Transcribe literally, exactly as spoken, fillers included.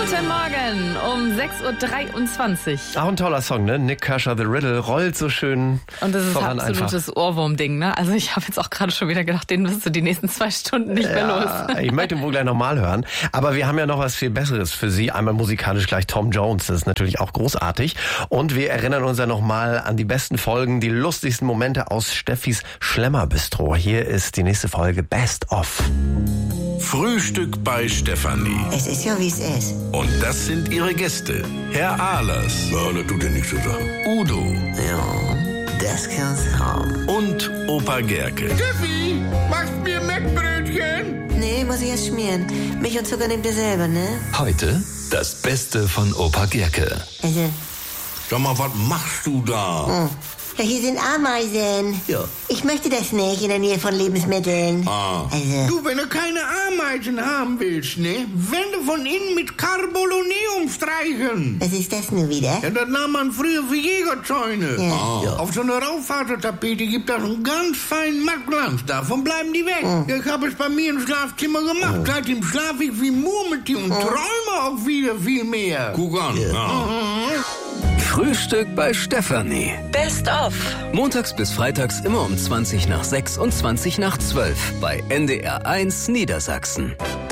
Guten Morgen um sechs Uhr dreiundzwanzig. Auch ein toller Song, ne? Nick Kershaw, The Riddle, rollt so schön. Und das ist ein absolutes Ohrwurm-Ding, ne? Also ich habe jetzt auch gerade schon wieder gedacht, den wirst du die nächsten zwei Stunden nicht mehr ja, los. Ich möchte ihn wohl gleich nochmal hören. Aber wir haben ja noch was viel Besseres für Sie. Einmal musikalisch gleich Tom Jones. Das ist natürlich auch großartig. Und wir erinnern uns ja nochmal an die besten Folgen, die lustigsten Momente aus Steffis Schlemmerbistro. Hier ist die nächste Folge Best of. Frühstück bei Stefanie. Es ist ja, wie es ist. Und das sind ihre Gäste. Herr Ahlers. Ja, das tut ja nichts zu sagen. Udo. Ja, das kann's haben. Und Opa Gerke. Steffi, machst mir Mettbrötchen? Nee, muss ich erst schmieren. Milch und Zucker nehmt ihr selber, ne? Heute das Beste von Opa Gerke. Also, Sag mal, was machst du da? hm. Ja, hier sind Ameisen. Ja. Ich möchte das nicht in der Nähe von Lebensmitteln. Ah. Also, Du, wenn du keine Ameisen haben willst, ne? Wände von innen mit Carboloneum streichen. was ist das nun wieder? Ja, das nahm man früher für Jägerzäune. Ja. Ah. Ja. Auf so einer Raufasertapete gibt das einen ganz feinen Mattglanz. Davon bleiben die weg. Mhm. Ja, ich habe es bei mir im Schlafzimmer gemacht. Mhm. Seitdem schlafe ich wie Murmeltier und träume auch wieder viel mehr. Guck an. Ja. Mhm. Frühstück bei Stefanie. Best of. Montags bis freitags immer um zwanzig nach sechs und zwanzig nach zwölf bei N D R eins Niedersachsen.